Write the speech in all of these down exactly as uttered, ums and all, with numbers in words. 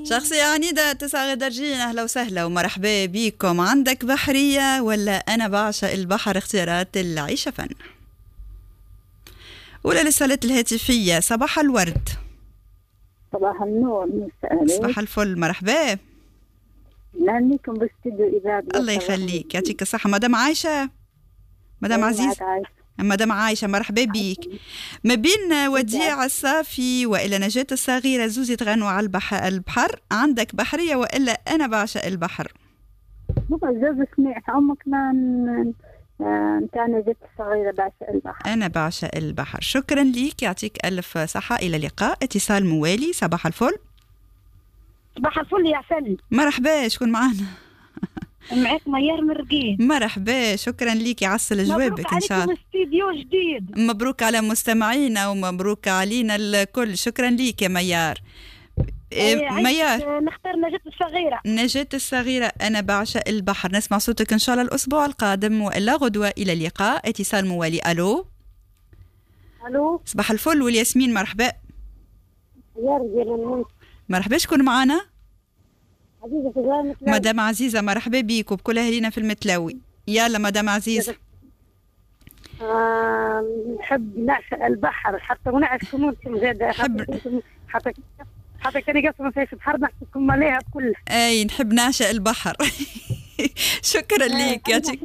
شخصية عنيدة تسعة درجين، أهلا وسهلا ومرحبا بكم. عندك بحرية ولا أنا بعشق البحر؟ اختيارات العيشة فن. ولا الاتصالات الهاتفية. صباح الورد. صباح النور. صباح الفل. مرحبا. نهنيكم باستديو إذاعة. الله يخليك، يعطيك الصحة. مدام عايشة، مدام عزيز، مدام عايشة مرحبا بيك. ما بين وديع الصافي وإلا نجاة الصغيرة زوزي تغنوا على البحر، عندك بحرية وإلا أنا بعشق البحر؟ بابا زوز سمعت أمك من نتاع نجاة الصغيرة بعشق البحر. أنا بعشق البحر. شكرا ليك، يعطيك ألف صحة. إلى اللقاء. اتصال موالي. صباح الفل. صباح الفل يا فل. مرحبا، شكون معانا؟ معك ميار مرقين. مرحبا، شكرا ليك، يعسل جوابك ان شاء الله. مبروك عليكم استديو جديد. مبروك على مستمعينا ومبروك علينا الكل. شكرا ليك يا ميار. إيه ميار، نختار نجاة الصغيرة. نجاة الصغيرة أنا بعشق البحر. نسمع صوتك إن شاء الله الأسبوع القادم وإلا غدوة. إلى اللقاء. اتصال موالي. ألو. ألو. صباح الفل والياسمين. مرحبا. يا رجال. مرحبا، شكون معانا؟ عزيزة في المتلاوي. مدام عزيزة مرحبا بيك وبكل أهلنا في المتلاوي. يلا مدام عزيزة. آه، نحب نعشق البحر حتى ونعش كنوتكم زادة. حب حتى حتى كان يقسم في البحر نحكم عليها بكل. أي نحب نعشق البحر. شكرا ليك، يعطيك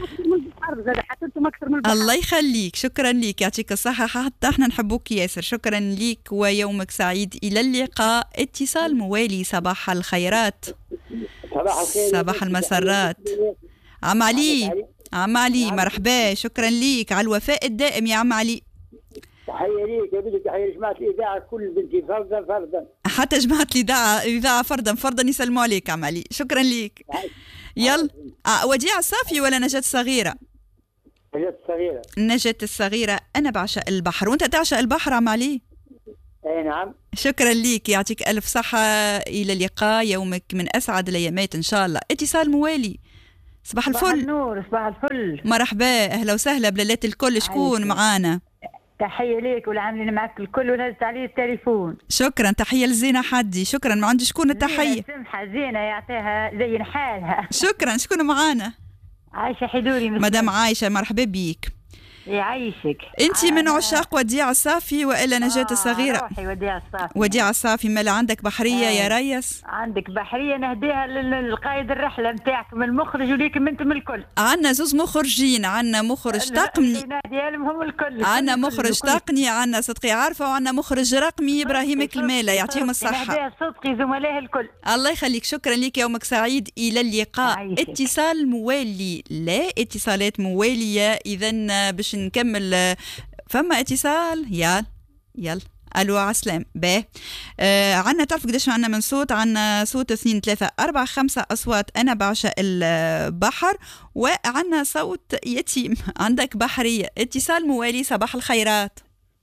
حتى انتم اكثر من البحر. الله يخليك، شكرا ليك، يعطيك الصحة. حتى احنا نحبوك ياسر. شكرا ليك ويومك سعيد. إلى اللقاء. اتصال موالي. صباح الخيرات. صباح الخير. صباح المسرات. عم علي. عم علي مرحبا، شكرا ليك على الوفاء الدائم يا عم علي. تحية ليك يا بنتي، تحية لجماعة الإذاعة كل بنتي، فردا فردا. حتى جماعة الإذاعة الإذاعة فردا فردا يسلموا عليك عم علي. شكرا ليك. يلا. آه، وديع الصافي ولا نجاة الصغيرة؟ نجاة الصغيرة. نجاة الصغيرة. أنا بعشق البحر. وأنت تعشق البحر عم علي؟ أي نعم. شكرا ليك، يعطيك ألف صحة. إلى اللقاء. يومك من أسعد الأيامات إن شاء الله. اتصال موالي. صباح الفل. صباح النور. صباح الفل. مرحبا، أهلا وسهلا بلالات الكل. شكون معانا؟ تحية ليك والعاملين معك الكل ونهزت عليه التليفون. شكرا. تحية لزينة حدي. شكرا. ما عندي شكون التحية؟ سمحة زينة يعطيها زين حالها. شكرا. شكون معانا؟ عايشة حدوري. مدام عايشة مرحبا بيك. يعيشك. انت من عشاق وديع الصافي وإلا نجاة آه الصغيرة؟ روحي وديع الصافي. وديع الصافي. مالا عندك بحرية آه. يا ريس؟ عندك بحرية نهديها للقائد الرحلة متاعك من المخرج وليكم انتم الكل. عنا زوز مخرجين، عنا مخرج تقني. نهديها لهم الكل. عنا مخرج تقني، عنا صدقي عارفة، وعنا مخرج رقمي إبراهيم كلمالة يعطيهم الصحة. نهديها صدقي زملائه الكل. الله يخليك. شكرا لك، يومك سعيد. إلى اللقاء. عايشك. اتصال موالي. لا اتصالات موالية إذن باش نكمل. فما اتصال. يلا يلا. الو عسلام. باه. آه عنا تعرف قداش عنا من صوت؟ عنا صوت اثنين ثلاثة أربعة خمسة أصوات. أنا بعشق البحر. وعنا صوت يتيم. عندك بحرية. اتصال موالي. صباح الخيرات.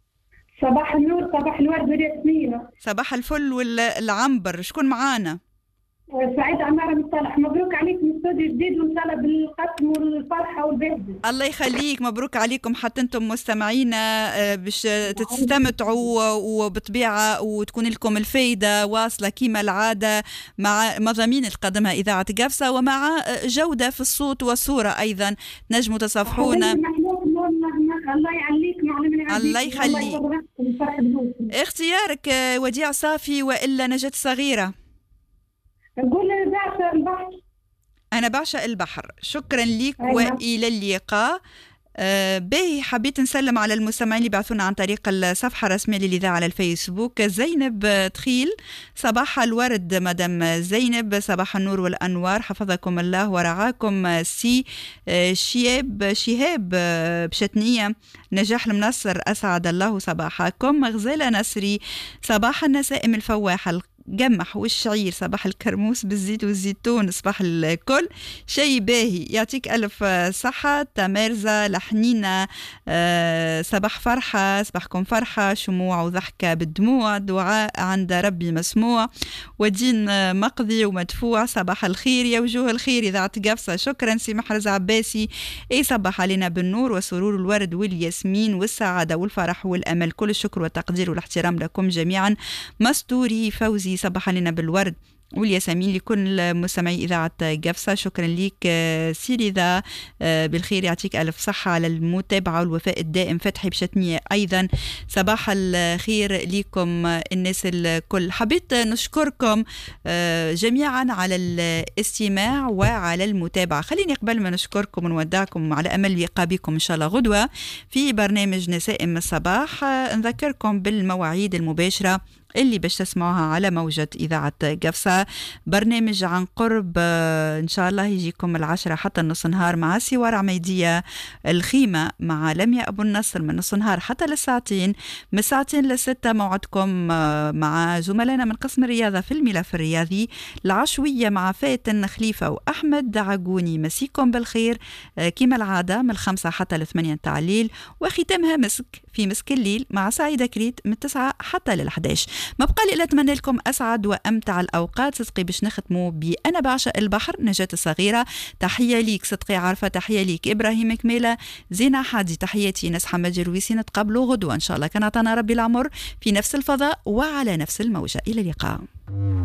صباح النور. صباح الورد والياسمين. صباح الفل والعنبر. شكون معانا؟ سعيد عمارة مصطلح. مبروك عليكم استوديو جديد وان شاء الله بالقسم والفرحه والبهجه. الله يخليك. مبروك عليكم حتى انتم مستمعينا باش تستمتعوا وبطبيعه وتكون لكم الفايده واصله كما العاده مع مضامين تقدمها اذاعه قفصه ومع جوده في الصوت والصوره ايضا. نجموا تصافحونا. الله يعليك معلمين. الله يخليك. اختيارك وديع صافي والا نجاة الصغيرة؟ نقول بعشق البحر. أنا بعشق البحر. شكرا لك. أيوة. وإلى اللقاء. آه باهي، حبيت نسلم على المستمعين اللي بعثونا عن طريق الصفحة الرسمية للإذاعة على الفيسبوك. زينب تخيل. صباح الورد مدام زينب. صباح النور والأنوار. حفظكم الله ورعاكم. سي آه شياب شهاب آه بشتنية. نجاح المنصر. أسعد الله صباحكم. غزالة نسري. صباح النسائم الفواحة جمح والشعير. صباح الكرموس بالزيت والزيتون. صباح الكل. شي باهي، يعطيك ألف صحة. تمارزة لحنينة. أه صباح فرحة. صباحكم فرحة. شموع وضحكة بالدموع. دعاء عند ربي مسموع. ودين مقضي ومدفوع. صباح الخير يا وجوه الخير إذاعة قفصة. شكرا سي محرز عباسي. اي صباح علينا بالنور وسرور الورد والياسمين والسعادة والفرح والأمل. كل الشكر والتقدير والاحترام لكم جميعا. مستوري فوزي العزيزي صبح علينا بالورد والياسمين لكل مستمعي إذاعة قفصة. شكرا لك سيري ذا بالخير، يعطيك ألف صحة على المتابعة والوفاء الدائم. فتحي بشتنية أيضا صباح الخير لكم الناس الكل. حبيت نشكركم جميعا على الاستماع وعلى المتابعة. خليني قبل ما نشكركم ونودعكم على أمل لقاء بكم إن شاء الله غدوة في برنامج نسائم الصباح، نذكركم بالمواعيد المباشرة اللي باش تسمعوها على موجة إذاعة قفصة. برنامج عن قرب إن شاء الله يجيكم العشرة حتى النص نهار مع سوار عميدية الخيمة مع لميا أبو النصر من نص نهار حتى للساعتين، من الساعتين للستة موعدكم مع زملائنا من قسم الرياضة في الملف الرياضي. العشوية مع فاتن خليفة وأحمد دعقوني. مسيكم بالخير كما العادة من الخمسة حتى لثمانية متاع الليل، وختامها مسك في مسك الليل مع سعيدة كريت من تسعة حتى للحداش. ما بقى لي إلا أتمنى لكم أسعد وأمتع الأوقات. صدقي باش نختموا بأنا بعشق البحر نجاة الصغيرة. تحية ليك صدقي عارفة، تحية ليك إبراهيم كميلة، زينة حادي، تحياتي ناس حمد جرويسي. نتقابلوا غدوة إن شاء الله كان عطانا ربي العمر في نفس الفضاء وعلى نفس الموجة. إلى اللقاء.